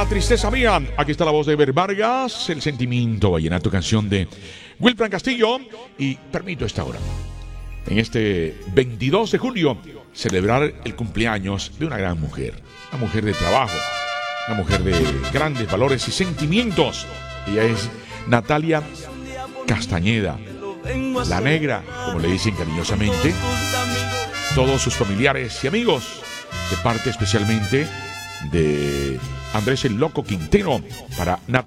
La tristeza mía. Aquí está la voz de Eber Vargas, el sentimiento vallenato, canción de Wilfran Castillo. Y permito esta hora, en este 22 de julio, celebrar el cumpleaños de una gran mujer. Una mujer de trabajo, una mujer de grandes valores y sentimientos. Ella es Natalia Castañeda, la negra, como le dicen cariñosamente. Todos sus familiares y amigos, de parte especialmente de Andrés el Loco Quintero, para Natalia.